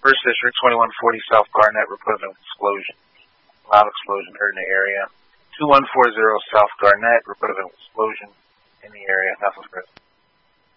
First District, 2140 South Garnett, report of an explosion. Loud explosion heard in the area. 2140 South Garnett, report of an explosion in the area. That's what's